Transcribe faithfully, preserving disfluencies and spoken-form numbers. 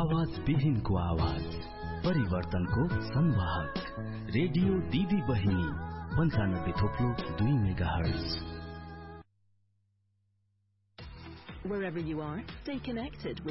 आवाज विहीनको आवाज, परिवर्तनको संवाहक, रेडियो दिदी बहिनी पंचानब्बे थोप्लो दुई mega hertz. Wherever you are, stay connected with